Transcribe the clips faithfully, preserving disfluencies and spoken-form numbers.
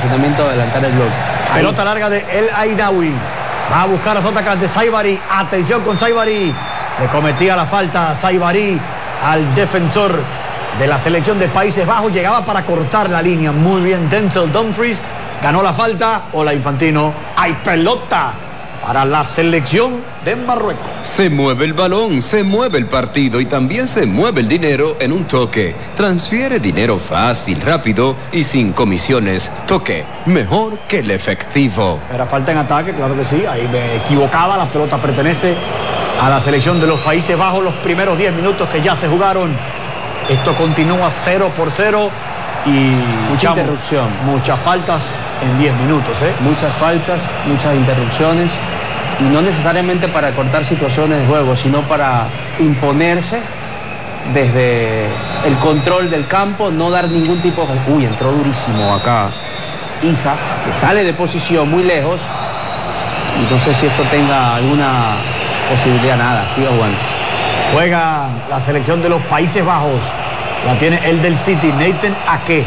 posicionamiento, adelantar el bloque. Pelota larga de El Ainaoui. Va a buscar a los atacantes Saibari. Atención con Saibari. Le cometía la falta a Saibari al defensor de la selección de Países Bajos. Llegaba para cortar la línea. Muy bien Denzel Dumfries. Ganó la falta. Hola Infantino. Hay pelota para la selección de Marruecos. Se mueve el balón, se mueve el partido y también se mueve el dinero en un toque. Transfiere dinero fácil, rápido y sin comisiones. Toque, mejor que el efectivo. Era falta en ataque, claro que sí. Ahí me equivocaba. La pelota pertenece a la selección de los Países Bajos. Los primeros diez minutos que ya se jugaron. Esto continúa cero por cero. Y mucha interrupción. Muchas faltas en diez minutos, ¿eh? Muchas faltas, muchas interrupciones. Y no necesariamente para cortar situaciones de juego, sino para imponerse desde el control del campo, no dar ningún tipo de... Uy, entró durísimo acá Isa, que sale de posición muy lejos. Y no sé si esto tenga alguna posibilidad, nada, sigue jugando. Juega la selección de los Países Bajos. La tiene el del City, Nathan Ake.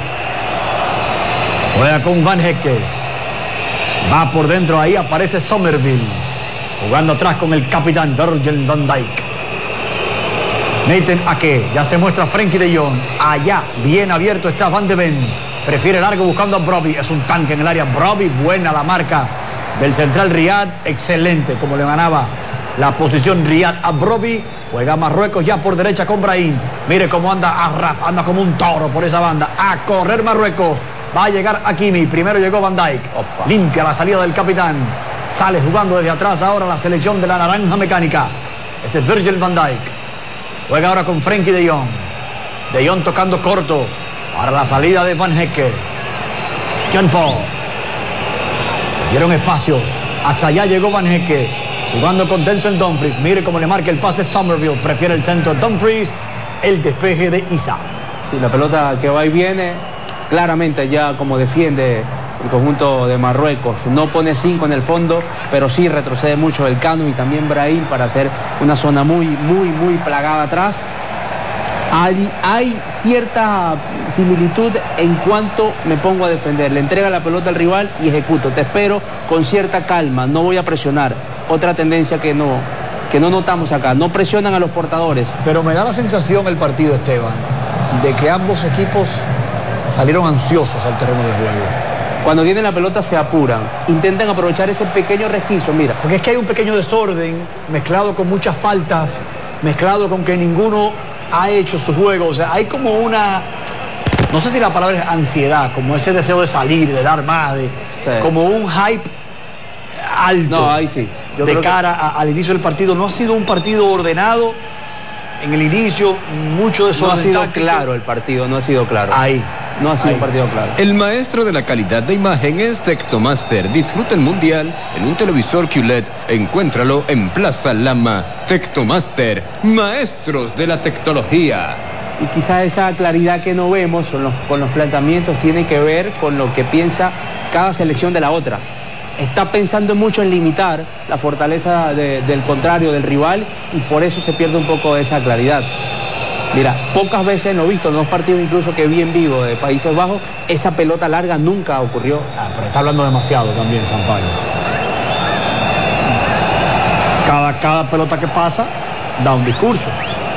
Juega con Van Hecke. Va por dentro, ahí aparece Somerville. Jugando atrás con el capitán Virgil van Dijk. Nathan Ake, ya se muestra Frenkie de Jong. Allá, bien abierto está Van de Ven. Prefiere largo buscando a Brobbey. Es un tanque en el área. Brobbey, buena la marca del central Riyad. Excelente, como le ganaba la posición Riyad a Brobbey. Juega Marruecos ya por derecha con Brahim. Mire cómo anda Arraf, anda como un toro por esa banda. A correr Marruecos. Va a llegar Hakimi. Primero llegó Van Dijk. Opa. Limpia la salida del capitán. Sale jugando desde atrás ahora la selección de la naranja mecánica. Este es Virgil van Dijk. Juega ahora con Frenkie de Jong. De Jong tocando corto para la salida de Van Hecke. Jean Paul. Dieron espacios. Hasta allá llegó Van Hecke. Jugando con Denzel Dumfries. Mire cómo le marca el pase Somerville. Prefiere el centro Dumfries. El despeje de Isa. Sí, la pelota que va y viene. Claramente ya como defiende el conjunto de Marruecos. No pone cinco en el fondo, pero sí retrocede mucho el Cano y también Brahim para hacer una zona muy, muy, muy plagada atrás. Hay, hay cierta similitud en cuanto me pongo a defender. Le entrega la pelota al rival y ejecuto. Te espero con cierta calma, no voy a presionar. Otra tendencia que no, que no notamos acá. No presionan a los portadores. Pero me da la sensación el partido, Esteban, de que ambos equipos salieron ansiosos al terreno de juego. Cuando tienen la pelota se apuran, intentan aprovechar ese pequeño resquicio, mira. Porque es que hay un pequeño desorden, mezclado con muchas faltas, mezclado con que ninguno ha hecho su juego. O sea, hay como una, no sé si la palabra es ansiedad, como ese deseo de salir, de dar más, de, sí. Como un hype alto. No, ahí sí. Yo de cara que... a, al inicio del partido. No ha sido un partido ordenado en el inicio, mucho desorden. No ha sido táctico. Claro el partido, no ha sido claro. Ahí. No ha sido Ahí. un partido claro. El maestro de la calidad de imagen es Tectomaster. Disfruta el mundial en un televisor Q L E D. Encuéntralo en Plaza Lama. Tectomaster, maestros de la tecnología. Y quizás esa claridad que no vemos con los, con los planteamientos tiene que ver con lo que piensa cada selección de la otra. Está pensando mucho en limitar la fortaleza de, del contrario, del rival, y por eso se pierde un poco de esa claridad. Mira, pocas veces lo he visto en dos partidos incluso que vi en vivo de Países Bajos, esa pelota larga nunca ocurrió. Ah, pero está hablando demasiado también Sampaio. Cada, cada pelota que pasa da un discurso.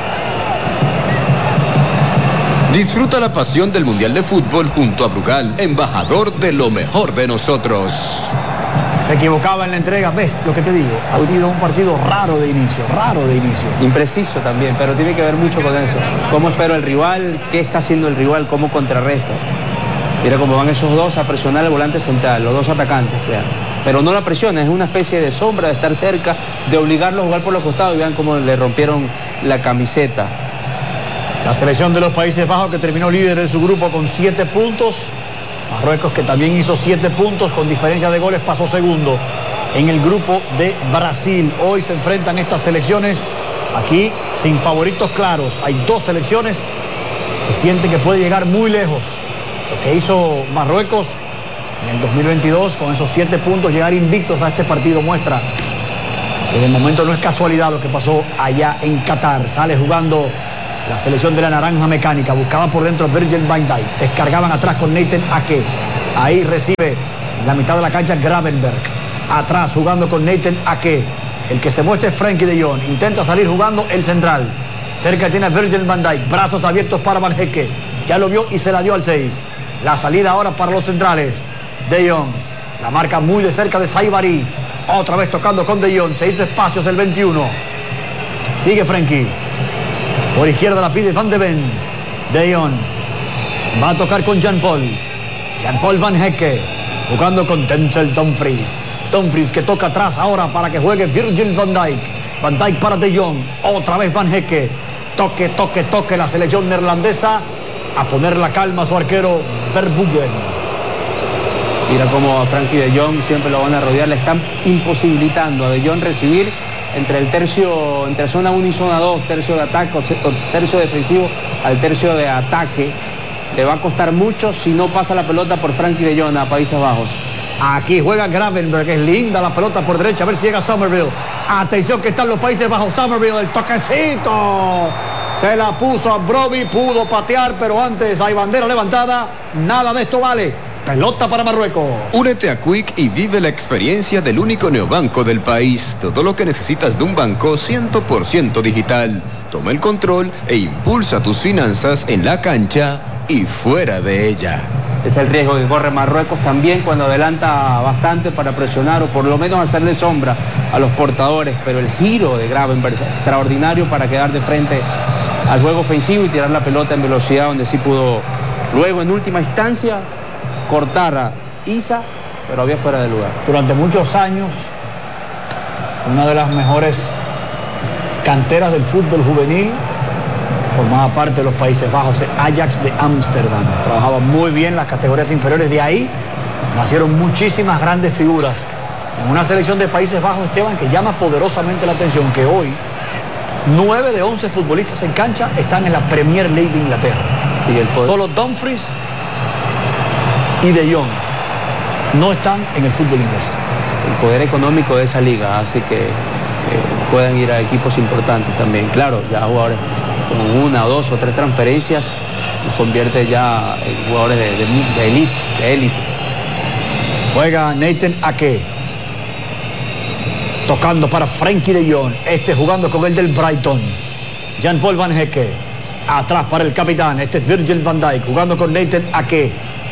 Disfruta la pasión del Mundial de Fútbol junto a Brugal, embajador de lo mejor de nosotros. Se equivocaba en la entrega, ves lo que te digo. Ha sido un partido raro de inicio, raro de inicio. Impreciso también, pero tiene que ver mucho con eso. ¿Cómo espero el rival? ¿Qué está haciendo el rival? ¿Cómo contrarresto? Mira cómo van esos dos a presionar el volante central, los dos atacantes. Vean. Pero no la presiona, es una especie de sombra, de estar cerca, de obligarlo a jugar por los costados. Y vean cómo le rompieron la camiseta. La selección de los Países Bajos que terminó líder de su grupo con siete puntos. Marruecos que también hizo siete puntos con diferencia de goles pasó segundo en el grupo de Brasil. Hoy se enfrentan estas selecciones aquí sin favoritos claros. Hay dos selecciones que sienten que puede llegar muy lejos. Lo que hizo Marruecos en el dos mil veintidós con esos siete puntos, llegar invictos a este partido muestra que de momento no es casualidad lo que pasó allá en Qatar. Sale jugando la selección de la naranja mecánica, buscaba por dentro Virgil van Dijk, descargaban atrás con Nathan Ake. Ahí recibe en la mitad de la cancha Gravenberg. Atrás jugando con Nathan Ake. El que se muestra es Frankie de Jong. Intenta salir jugando el central. Cerca tiene a Virgil van Dijk. Brazos abiertos para Van Hecke. Ya lo vio y se la dio al seis. La salida ahora para los centrales. De Jong. La marca muy de cerca de Saibari. Otra vez tocando con De Jong. Se hizo espacios el veintiuno. Sigue Frankie. Por izquierda la pide Van de Ven. De Jong. Va a tocar con Jean Paul. Jean Paul Van Hecke. Jugando con Denzel Dumfries. Dumfries que toca atrás ahora para que juegue Virgil van Dijk. Van Dijk para De Jong. Otra vez Van Hecke. Toque, toque, toque la selección neerlandesa. A poner la calma a su arquero Verbruggen. Mira cómo a Frankie de Jong siempre lo van a rodear. Le están imposibilitando a De Jong recibir entre el tercio, entre zona uno y zona dos, tercio de ataque o tercio defensivo al tercio de ataque. Le va a costar mucho si no pasa la pelota por Frankie de Jong a Países Bajos. Aquí juega Gravenberg, es linda la pelota por derecha, a ver si llega Somerville. Atención que están los Países Bajos, Somerville, el toquecito. Se la puso a Brobbey, pudo patear, pero antes hay bandera levantada. Nada de esto vale. Pelota para Marruecos. Únete a Quick y vive la experiencia del único neobanco del país. Todo lo que necesitas de un banco cien por ciento digital. Toma el control e impulsa tus finanzas en la cancha y fuera de ella. Es el riesgo que corre Marruecos también cuando adelanta bastante para presionar o por lo menos hacerle sombra a los portadores, pero el giro de Gravenberg es extraordinario para quedar de frente al juego ofensivo y tirar la pelota en velocidad, donde sí pudo luego en última instancia cortar a Isa, pero había fuera de lugar. Durante muchos años, una de las mejores canteras del fútbol juvenil, formaba parte de los Países Bajos, de Ajax de Ámsterdam. Trabajaba muy bien las categorías inferiores. De ahí nacieron muchísimas grandes figuras. En una selección de Países Bajos, Esteban, que llama poderosamente la atención, que hoy nueve de once futbolistas en cancha están en la Premier League de Inglaterra. Sí, el poder... Solo Dumfries y De Jong no están en el fútbol inglés. El poder económico de esa liga hace que eh, puedan ir a equipos importantes también. Claro, ya jugadores con una, dos o tres transferencias los convierte ya en jugadores de, de, de élite, de élite. Juega Nathan Ake. Tocando para Frankie de Jong. Este jugando con el del Brighton. Jean Paul Van Hecke. Atrás para el capitán. Este es Virgil van Dijk jugando con Nathan Ake.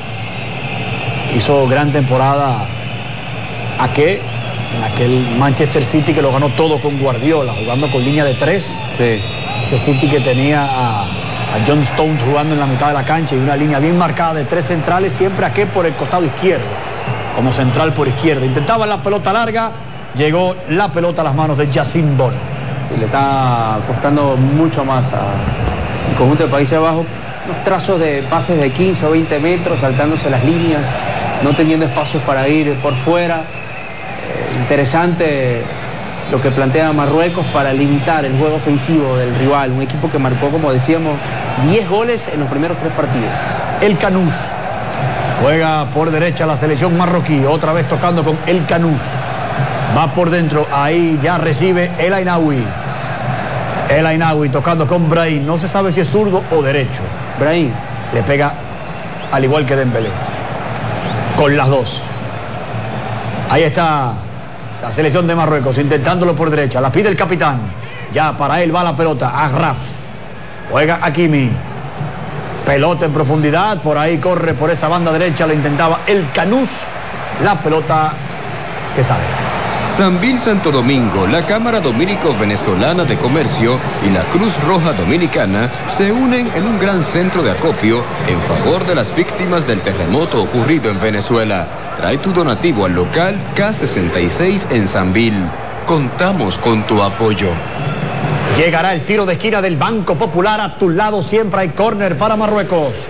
Hizo gran temporada Ake en aquel Manchester City que lo ganó todo con Guardiola, jugando con línea de tres. Sí. Ese City que tenía a, a John Stones jugando en la mitad de la cancha y una línea bien marcada de tres centrales, siempre Ake por el costado izquierdo, como central por izquierda. Intentaba la pelota larga, llegó la pelota a las manos de Yacine Bono. Y le está costando mucho más al conjunto de Países Bajos, unos trazos de pases de quince o veinte metros, saltándose las líneas, no teniendo espacios para ir por fuera. Eh, interesante lo que plantea Marruecos para limitar el juego ofensivo del rival, un equipo que marcó, como decíamos, diez goles en los primeros tres partidos. El Canús juega por derecha la selección marroquí, otra vez tocando con El Canús. Va por dentro, ahí ya recibe El Ainaoui. El Ainaoui tocando con Brahim, no se sabe si es zurdo o derecho. Brahim le pega al igual que Dembélé, con las dos. Ahí está la selección de Marruecos intentándolo por derecha, la pide el capitán. Ya para él va la pelota, Agraf. Juega Hakimi. Pelota en profundidad, por ahí corre por esa banda derecha, lo intentaba El Canús. La pelota que sale. Sambil Santo Domingo, la Cámara Dominico-Venezolana de Comercio y la Cruz Roja Dominicana se unen en un gran centro de acopio en favor de las víctimas del terremoto ocurrido en Venezuela. Trae tu donativo al local K sesenta y seis en Sambil. Contamos con tu apoyo. Llegará el tiro de esquina del Banco Popular. A tu lado siempre hay córner para Marruecos.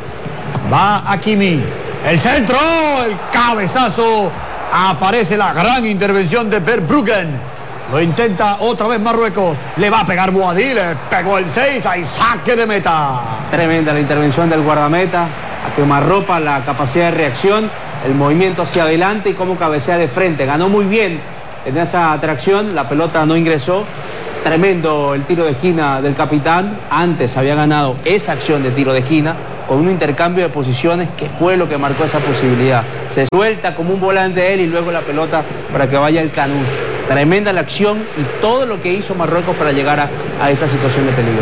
Va Hakimi. El centro, el cabezazo. Aparece la gran intervención de Verbruggen. Lo intenta otra vez Marruecos. Le va a pegar Boadí, le pegó el seis. Hay saque de meta. Tremenda la intervención del guardameta, a quemarropa la capacidad de reacción, el movimiento hacia adelante y cómo cabecea de frente. Ganó muy bien en esa atracción, la pelota no ingresó. Tremendo el tiro de esquina del capitán. Antes había ganado esa acción de tiro de esquina con un intercambio de posiciones que fue lo que marcó esa posibilidad. Se suelta como un volante él y luego la pelota para que vaya el Canú. Tremenda la acción y todo lo que hizo Marruecos para llegar a, a esta situación de peligro.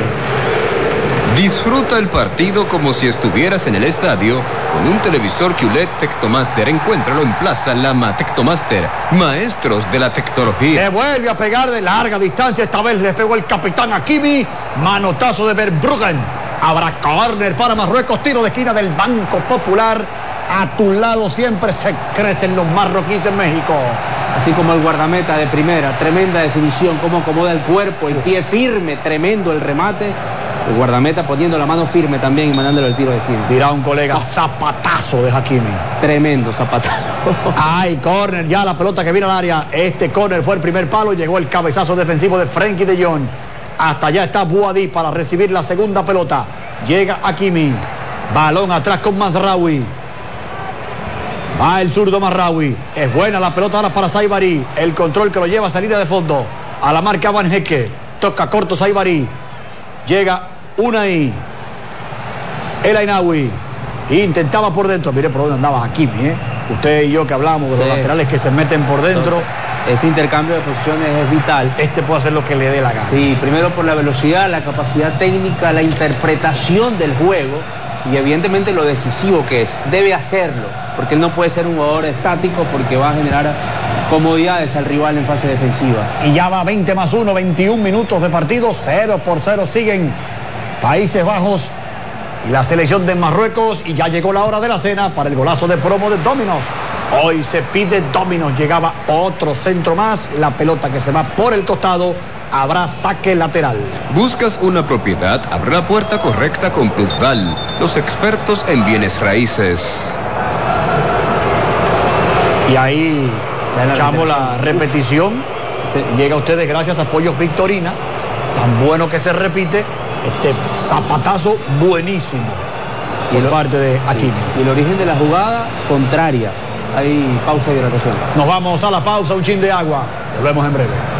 Disfruta el partido como si estuvieras en el estadio con un televisor Q L E D Tectomaster. Encuéntralo en Plaza Lama. Tectomaster, maestros de la tecnología. Le vuelve a pegar de larga distancia. Esta vez le pegó el capitán Hakimi. Manotazo de Verbruggen. Habrá córner para Marruecos. Tiro de esquina del Banco Popular. A tu lado siempre se crecen los marroquíes en México. Así como el guardameta de primera. Tremenda definición. Cómo acomoda el cuerpo. El pie firme. Tremendo el remate. El guardameta poniendo la mano firme también y mandándole el tiro de esquina. Tira un colega, zapatazo de Hakimi. Tremendo zapatazo. Ay, córner, ya la pelota que viene al área. Este córner fue el primer palo y llegó el cabezazo defensivo de Frenkie de Jong. Hasta allá está Bouhaddi para recibir la segunda pelota. Llega Hakimi. Balón atrás con Mazraoui. Va el zurdo Mazraoui. Es buena la pelota ahora para Saibari. El control que lo lleva a salida de fondo. A la marca Van Hecke. Toca corto Saibari. Llega Unai. El Ainaoui. Intentaba por dentro. Mire por dónde andaba Hakimi, ¿eh? Usted y yo que hablamos de sí. los laterales que se meten por dentro. Ese intercambio de posiciones es vital. Este puede hacer lo que le dé la gana. Sí, primero por la velocidad, la capacidad técnica, la interpretación del juego y evidentemente lo decisivo que es. Debe hacerlo, porque él no puede ser un jugador estático porque va a generar comodidades al rival en fase defensiva. Y ya va veinte más uno, veintiún minutos de partido, cero por cero siguen Países Bajos y la selección de Marruecos, y ya llegó la hora de la cena para el golazo de promo de Domino's. Hoy se pide Domino's, llegaba otro centro más, la pelota que se va por el costado, habrá saque lateral. ¿Buscas una propiedad? Abre la puerta correcta con Plusval, los expertos en bienes raíces. Y ahí echamos la repetición. Llega a ustedes gracias a Pollos Victorina, tan bueno que se repite. Este zapatazo buenísimo por parte de Hakimi. Sí. Y el origen de la jugada contraria. Hay pausa de hidratación. Nos vamos a la pausa, un chin de agua. Volvemos en breve.